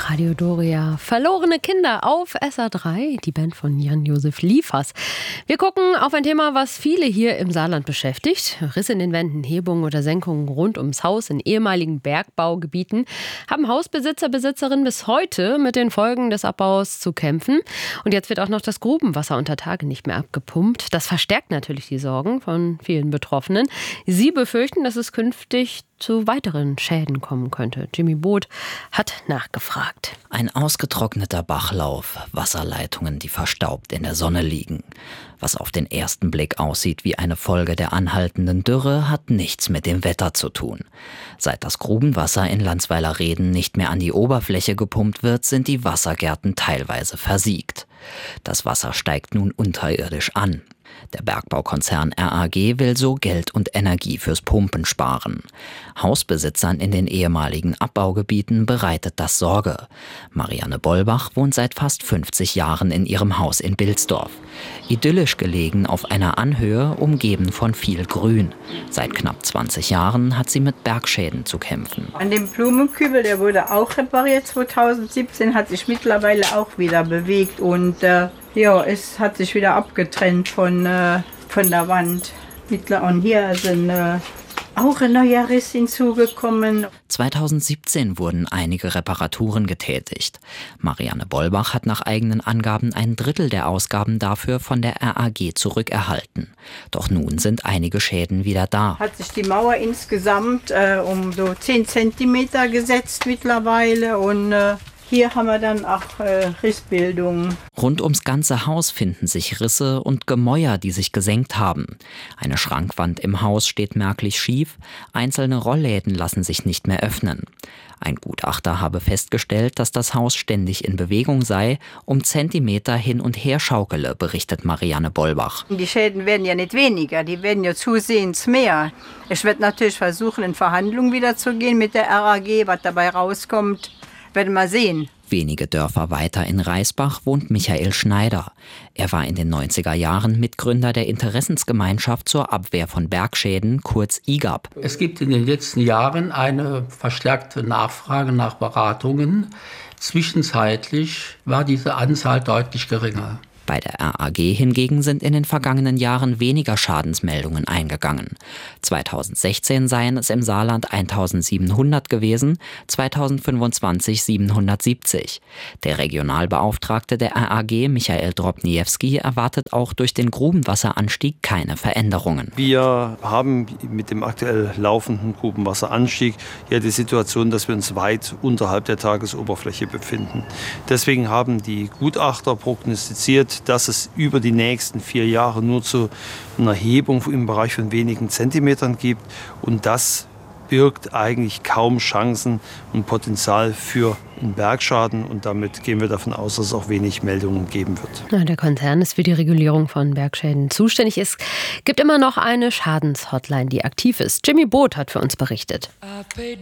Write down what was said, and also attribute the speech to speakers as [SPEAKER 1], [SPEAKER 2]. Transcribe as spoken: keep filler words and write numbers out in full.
[SPEAKER 1] Radio Doria. Verlorene Kinder auf S R drei, die Band von Jan-Josef Liefers. Wir gucken auf ein Thema, was viele hier im Saarland beschäftigt. Risse in den Wänden, Hebungen oder Senkungen rund ums Haus in ehemaligen Bergbaugebieten haben Hausbesitzer, Besitzerinnen bis heute mit den Folgen des Abbaus zu kämpfen. Und jetzt wird auch noch das Grubenwasser unter Tage nicht mehr abgepumpt. Das verstärkt natürlich die Sorgen von vielen Betroffenen. Sie befürchten, dass es künftig zu weiteren Schäden kommen könnte. Jimmy Boot hat nachgefragt.
[SPEAKER 2] Ein ausgetrockneter Bachlauf, Wasserleitungen, die verstaubt in der Sonne liegen. Was auf den ersten Blick aussieht wie eine Folge der anhaltenden Dürre, hat nichts mit dem Wetter zu tun. Seit das Grubenwasser in Landsweiler-Reden nicht mehr an die Oberfläche gepumpt wird, sind die Wassergärten teilweise versiegt. Das Wasser steigt nun unterirdisch an. Der Bergbaukonzern R A G will so Geld und Energie fürs Pumpen sparen. Hausbesitzern in den ehemaligen Abbaugebieten bereitet das Sorge. Marianne Bollbach wohnt seit fast fünfzig Jahren in ihrem Haus in Bilsdorf. Idyllisch gelegen auf einer Anhöhe, umgeben von viel Grün. Seit knapp zwanzig Jahren hat sie mit Bergschäden zu kämpfen.
[SPEAKER 3] An dem Blumenkübel, der wurde auch repariert zweitausendsiebzehn, hat sich mittlerweile auch wieder bewegt und äh, ja, es hat sich wieder abgetrennt von, äh, von der Wand. Und hier sind äh, auch ein neuer Riss hinzugekommen.
[SPEAKER 2] zweitausendsiebzehn wurden einige Reparaturen getätigt. Marianne Bollbach hat nach eigenen Angaben ein Drittel der Ausgaben dafür von der R A G zurückerhalten. Doch nun sind einige Schäden wieder da.
[SPEAKER 3] Hat sich die Mauer insgesamt äh, um so zehn Zentimeter gesetzt mittlerweile und äh, hier haben wir dann auch äh, Rissbildungen.
[SPEAKER 2] Rund ums ganze Haus finden sich Risse und Gemäuer, die sich gesenkt haben. Eine Schrankwand im Haus steht merklich schief, einzelne Rollläden lassen sich nicht mehr öffnen. Ein Gutachter habe festgestellt, dass das Haus ständig in Bewegung sei, um Zentimeter hin und her schaukele, berichtet Marianne Bollbach.
[SPEAKER 3] Die Schäden werden ja nicht weniger, die werden ja zusehends mehr. Ich werde natürlich versuchen, in Verhandlungen wieder zu gehen mit der R A G, was dabei rauskommt. Werden wir sehen.
[SPEAKER 2] Wenige Dörfer weiter in Reisbach wohnt Michael Schneider. Er war in den neunziger Jahren Mitgründer der Interessensgemeinschaft zur Abwehr von Bergschäden, kurz I G A B.
[SPEAKER 4] Es gibt in den letzten Jahren eine verstärkte Nachfrage nach Beratungen. Zwischenzeitlich war diese Anzahl deutlich geringer.
[SPEAKER 2] Bei der R A G hingegen sind in den vergangenen Jahren weniger Schadensmeldungen eingegangen. zweitausendsechzehn seien es im Saarland eintausendsiebenhundert gewesen, zweitausendfünfundzwanzig siebenhundertsiebzig. Der Regionalbeauftragte der R A G, Michael Drobniewski, erwartet auch durch den Grubenwasseranstieg keine Veränderungen.
[SPEAKER 5] Wir haben mit dem aktuell laufenden Grubenwasseranstieg ja die Situation, dass wir uns weit unterhalb der Tagesoberfläche befinden. Deswegen haben die Gutachter prognostiziert, dass es über die nächsten vier Jahre nur zu einer Hebung im Bereich von wenigen Zentimetern gibt. Und das birgt eigentlich kaum Chancen und Potenzial für einen Bergschaden. Und damit gehen wir davon aus, dass es auch wenig Meldungen geben wird.
[SPEAKER 1] Ja, der Konzern ist für die Regulierung von Bergschäden zuständig. Es gibt immer noch eine Schadenshotline, die aktiv ist. Jimmy Boot hat für uns berichtet.